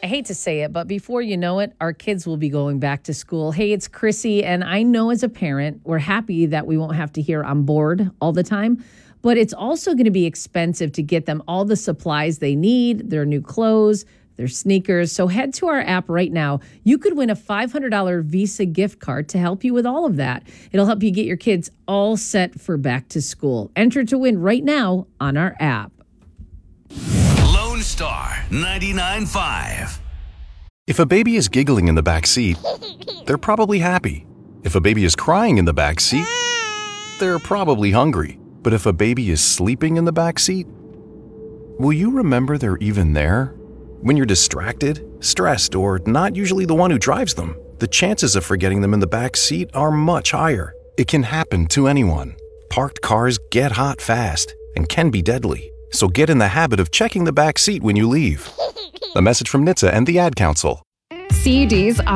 I hate to say it, but before you know it, our kids will be going back to school. Hey, it's Chrissy, and I know as a parent, we're happy that we won't have to hear "I'm bored" all the time, but it's also going to be expensive to get them all the supplies they need, their new clothes, their sneakers. So head to our app right now. You could win a $500 Visa gift card to help you with all of that. It'll help you get your kids all set for back to school. Enter to win right now on our app. Lone Star 99.5. If a baby is giggling in the back seat, they're probably happy. If a baby is crying in the back seat, they're probably hungry. But if a baby is sleeping in the back seat, will you remember they're even there? When you're distracted, stressed, or not usually the one who drives them, the chances of forgetting them in the back seat are much higher. It can happen to anyone. Parked cars get hot fast and can be deadly. So get in the habit of checking the back seat when you leave. A message from NHTSA and the Ad Council. CDs